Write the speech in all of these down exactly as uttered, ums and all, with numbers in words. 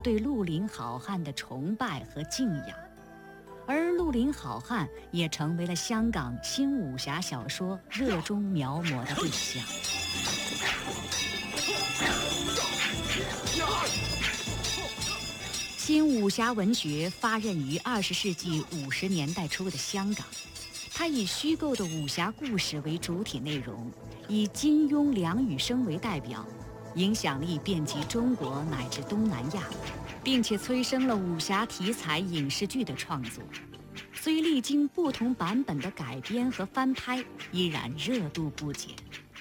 对绿林好汉的崇拜和敬仰，而绿林好汉也成为了香港新武侠小说热衷描摹的对象。新武侠文学发轫于二十世纪五十年代初的香港，它以虚构的武侠故事为主体内容，以金庸、梁羽生为代表，影响力遍及中国乃至东南亚，并且催生了武侠题材影视剧的创作。虽历经不同版本的改编和翻拍，依然热度不减。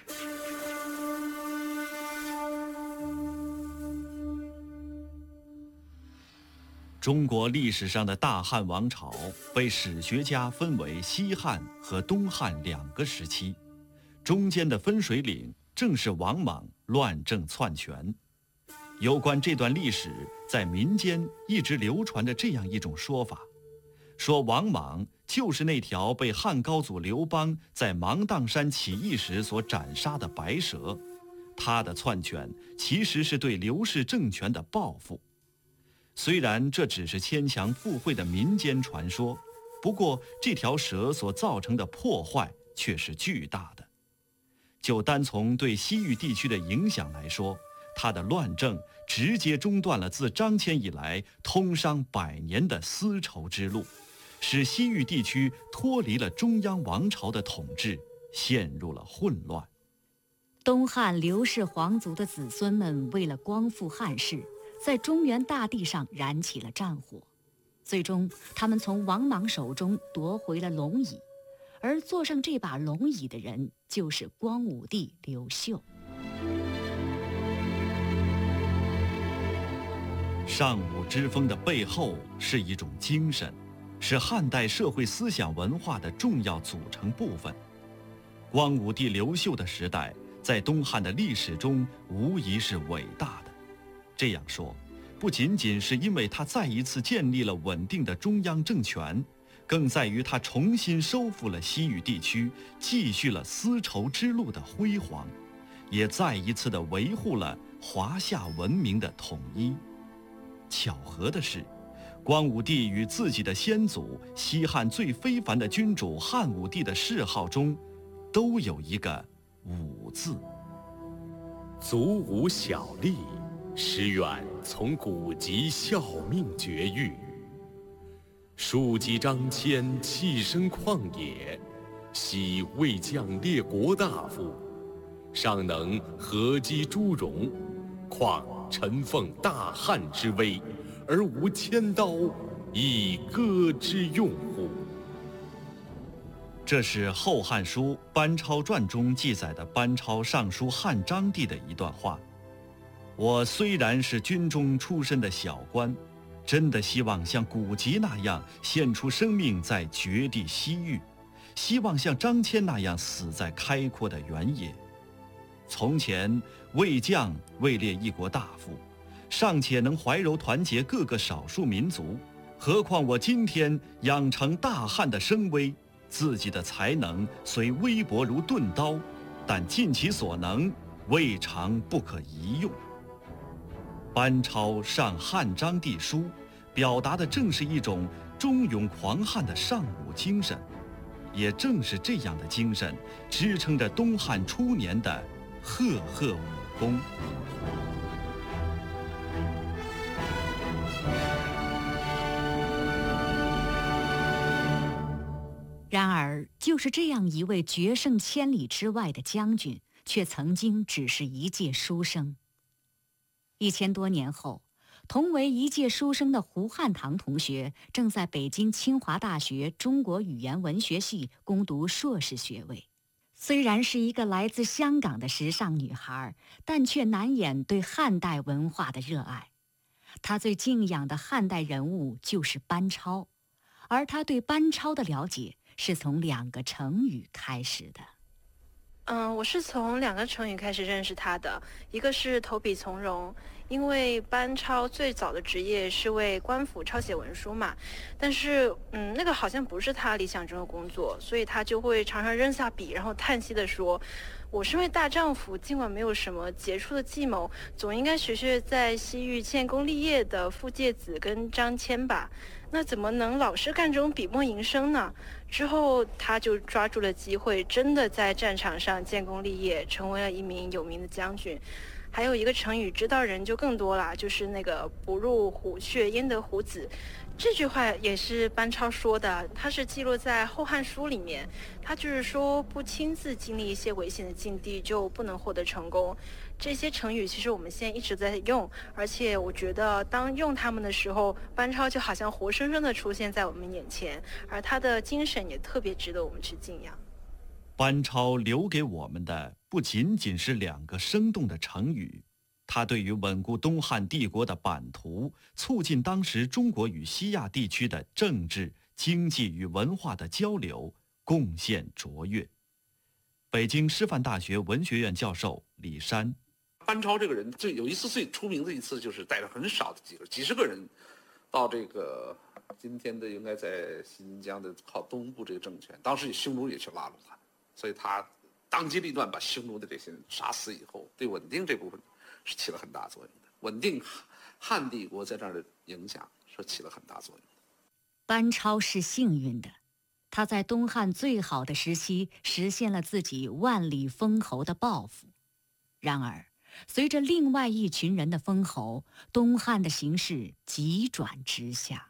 中国历史上的大汉王朝被史学家分为西汉和东汉两个时期，中间的分水岭正是王莽乱政篡权。有关这段历史，在民间一直流传着这样一种说法，说王莽就是那条被汉高祖刘邦在芒砀山起义时所斩杀的白蛇，他的篡权其实是对刘氏政权的报复。虽然这只是牵强附会的民间传说，不过这条蛇所造成的破坏却是巨大的。就单从对西域地区的影响来说，它的乱政直接中断了自张骞以来通商百年的丝绸之路，使西域地区脱离了中央王朝的统治，陷入了混乱。 东汉刘氏皇族的子孙们为了光复汉室，在中原大地上燃起了战火，最终他们从王莽手中夺回了龙椅，而坐上这把龙椅的人就是光武帝刘秀。 尚武之风的背后是一种精神，是汉代社会思想文化的重要组成部分。光武帝刘秀的时代在东汉的历史中无疑是伟大的。这样说，不仅仅是因为他再一次建立了稳定的中央政权，更在于他重新收复了西域地区，继续了丝绸之路的辉煌，也再一次地维护了华夏文明的统一。巧合的是，光武帝与自己的先祖西汉最非凡的君主汉武帝的谥号中，都有一个武字。 足无小吏，实远从古籍效命绝育。庶几张骞弃身旷野，昔魏将列国大夫，尚能合击诸戎，况臣奉大汉之威，而无千刀以割之用乎？ 这是《后汉书·班超传》中记载的班超上书汉章帝的一段话。我虽然是军中出身的小官，真的希望像古籍那样献出生命在绝地西域，希望像张骞那样死在开阔的原野。从前魏将位列一国大夫，尚且能怀柔团结各个少数民族，何况我今天养成大汉的声威，自己的才能虽微薄如钝刀，但尽其所能，未尝不可一用。班超上汉章帝书，表达的正是一种忠勇狂悍的尚武精神，也正是这样的精神支撑着东汉初年的赫赫武功。 然而，就是这样一位决胜千里之外的将军，却曾经只是一介书生。一千多年后，同为一届书生的胡汉堂同学正在北京清华大学中国语言文学系攻读硕士学位。虽然是一个来自香港的时尚女孩，但却难掩对汉代文化的热爱。她最敬仰的汉代人物就是班超，而她对班超的了解是从两个成语开始的。 嗯，我是从两个成语开始认识他的，一个是投笔从戎， 因为班超最早的职业是为官府抄写文书嘛，但是嗯，那个好像不是他理想中的工作，所以他就会常常扔下笔，然后叹息地说：“我身为大丈夫，尽管没有什么杰出的计谋，总应该学学在西域建功立业的傅介子跟张骞吧。那怎么能老是干这种笔墨营生呢？”之后他就抓住了机会，真的在战场上建功立业，成为了一名有名的将军。还有一个成语知道人就更多啦，就是那个不入虎穴焉得虎子。这句话也是班超说的，他是记录在《后汉书》里面。他就是说，不亲自经历一些危险的境地，就不能获得成功。这些成语其实我们现在一直在用，而且我觉得当用他们的时候，班超就好像活生生的出现在我们眼前，而他的精神也特别值得我们去敬仰。 班超留给我们的不仅仅是两个生动的成语，他对于稳固东汉帝国的版图，促进当时中国与西亚地区的政治、经济与文化的交流，贡献卓越。北京师范大学文学院教授李山： 班超这个人最有一次最出名的一次，就是带着很少的几个几十个人，到这个今天的应该在新疆的靠东部这个政权，当时匈奴也去拉拢他。所以他当机立断把匈奴的这些人杀死以后，对稳定这部分是起了很大作用的，稳定汉帝国在这儿的影响是起了很大作用的。 班超是幸运的，他在东汉最好的时期实现了自己万里封侯的抱负。然而，随着另外一群人的封侯，东汉的形势急转直下。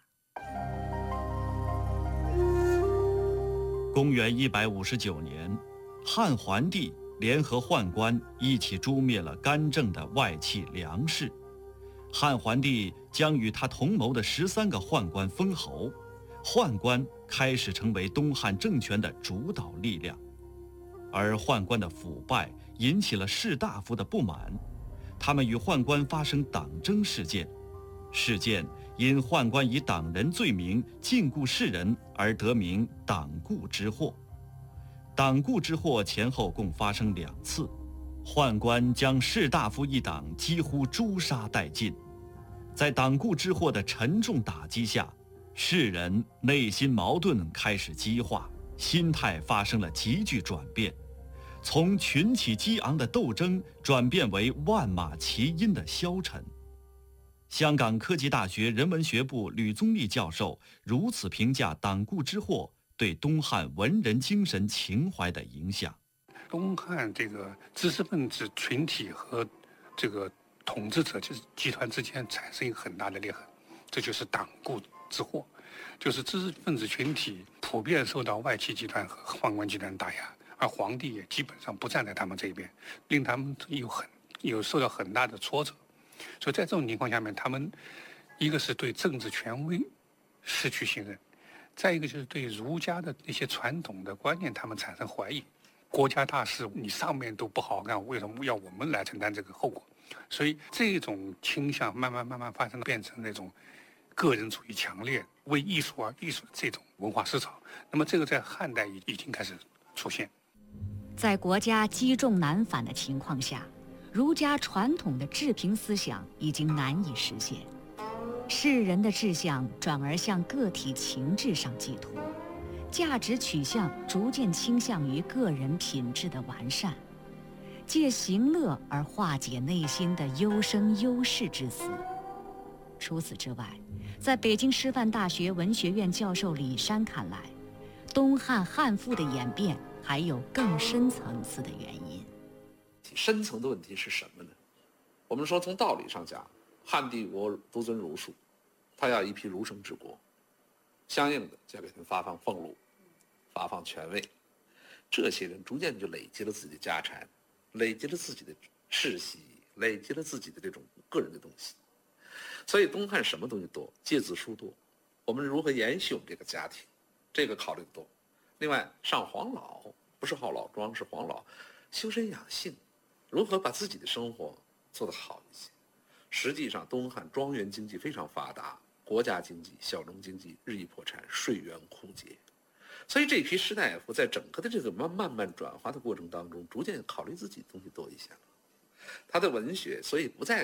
公元一百五十九年，汉桓帝联合宦官一起诛灭了干政的外戚梁氏。汉桓帝将与他同谋的十三个宦官封侯，宦官开始成为东汉政权的主导力量。而宦官的腐败引起了士大夫的不满，他们与宦官发生党争事件。事件因宦官以党人罪名禁锢士人而得名党锢之祸。党锢之祸前后共发生两次，宦官将士大夫一党几乎诛杀殆尽。在党锢之祸的沉重打击下，士人内心矛盾开始激化，心态发生了急剧转变，从群起激昂的斗争转变为万马齐喑的消沉。香港科技大学人文学部吕宗立教授如此评价党锢之祸对东汉文人精神情怀的影响： 东汉这个知识分子群体和这个统治者就是集团之间产生一个很大的裂痕，这就是党锢之祸，就是知识分子群体普遍受到外戚集团和宦官集团打压，而皇帝也基本上不站在他们这一边，令他们有很有受到很大的挫折。所以在这种情况下面，他们一个是对政治权威失去信任，再一个就是对儒家的那些传统的观念他们产生怀疑。国家大事你上面都不好干，为什么要我们来承担这个后果？所以这种倾向慢慢慢慢发生，变成那种个人主义强烈、为艺术而艺术的这种文化思潮。那么这个在汉代已已经开始出现。 在国家积重难返的情况下，儒家传统的治平思想已经难以实现，世人的志向转而向个体情志上寄托，价值取向逐渐倾向于个人品质的完善，借行乐而化解内心的忧生忧世之思。除此之外，在北京师范大学文学院教授李山看来，东汉汉赋的演变还有更深层次的原因。 深层的问题是什么呢？我们说从道理上讲，汉帝国独尊儒术，他要一批儒生治国，相应的就要给他们发放俸禄，发放权位。这些人逐渐就累积了自己的家产，累积了自己的世袭，累积了自己的这种个人的东西。所以东汉什么东西多？借字书多。我们如何延续我们这个家庭，这个考虑的多。另外上黄老，不是好老庄，是黄老，修身养性，如何把自己的生活做得好一些。实际上东汉庄园经济非常发达，国家经济、小农经济日益破产，税源枯竭。所以这批士大夫在整个的这个慢慢慢转化的过程当中，逐渐考虑自己的东西多一些了。他的文学所以不再给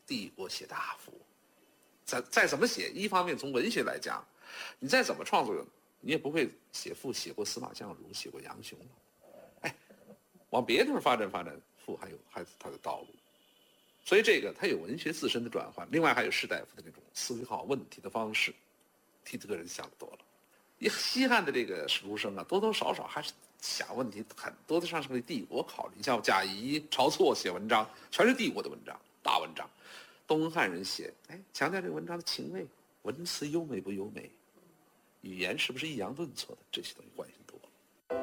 帝国写大赋，再再怎么写，一方面从文学来讲，你再怎么创作，你也不会写赋写过司马相如，写过杨雄。哎，往别的地方发展发展，赋还有还有它的道路。所以这个它有文学自身的转换，另外还有士大夫的那种思考问题的方式，替这个人想得多了。一西汉的这个书生啊，多多少少还是想问题很多的上是为帝国考虑，像贾谊、晁错写文章，全是帝国的文章，大文章。东汉人写，哎，强调这个文章的情味，文辞优美不优美，语言是不是抑扬顿挫的，这些东西关心多了。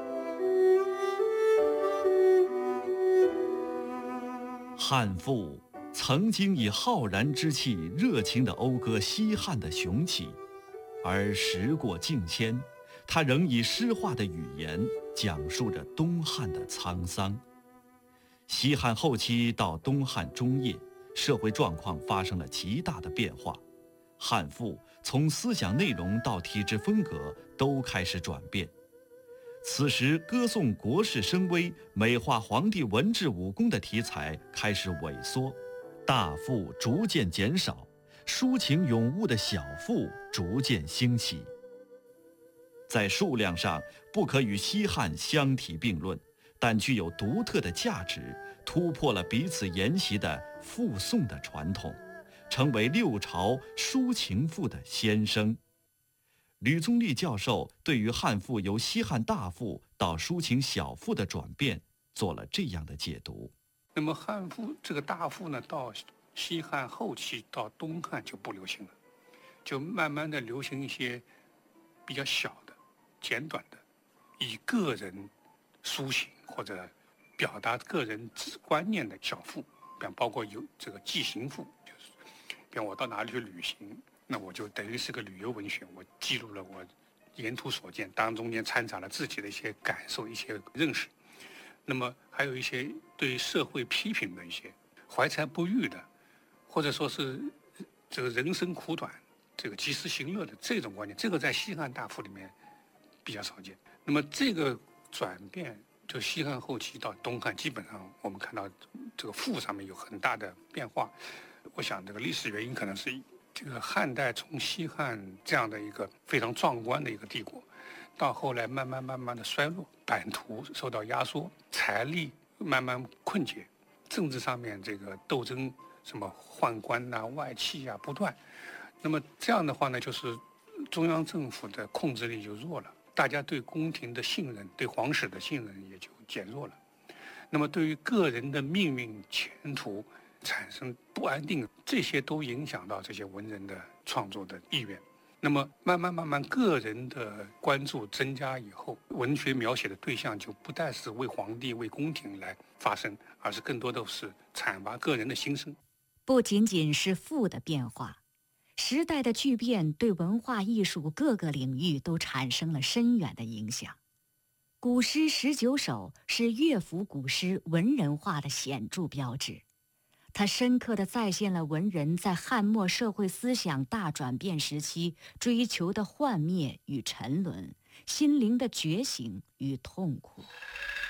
汉赋曾经以浩然之气热情地讴歌西汉的雄起，而时过境迁，他仍以诗化的语言讲述着东汉的沧桑。西汉后期到东汉中叶，社会状况发生了极大的变化，汉赋从思想内容到体制风格都开始转变。此时歌颂国势声威、美化皇帝文治武功的题材开始萎缩，大赋逐渐减少，抒情咏物的小赋逐渐兴起。在数量上不可与西汉相提并论，但具有独特的价值，突破了彼此沿袭的赋颂的传统，成为六朝抒情赋的先声。吕宗立教授对于汉赋由西汉大赋到抒情小赋的转变做了这样的解读。 那么汉赋这个大赋呢，到西汉后期到东汉就不流行了，就慢慢的流行一些比较小的、简短的，以个人抒情或者表达个人观念的小赋，比方包括有这个寄行赋，就是比方我到哪里去旅行，那我就等于是个旅游文学，我记录了我沿途所见，当然中间掺杂了自己的一些感受、一些认识。那么还有一些对社会批评的一些怀才不遇的，或者说是这个人生苦短、这个及时行乐的这种观念，这个在西汉大赋里面比较少见。那么这个转变，就西汉后期到东汉，基本上我们看到这个赋上面有很大的变化。我想这个历史原因可能是这个汉代从西汉这样的一个非常壮观的一个帝国，到后来慢慢慢慢的衰落，版图受到压缩，财力慢慢困竭，政治上面这个斗争，什么宦官呐、外戚啊不断。那么这样的话呢，就是中央政府的控制力就弱了，大家对宫廷的信任、对皇室的信任也就减弱了。那么对于个人的命运前途产生不安定，这些都影响到这些文人的创作的意愿。那么慢慢慢慢，个人的关注增加以后，文学描写的对象就不再是为皇帝、为宫廷来发声，而是更多的是阐发个人的心声。 不仅仅是赋的变化，时代的巨变对文化艺术各个领域都产生了深远的影响。古诗十九首是乐府古诗文人化的显著标志，它深刻地再现了文人在汉末社会思想大转变时期追求的幻灭与沉沦，心灵的觉醒与痛苦。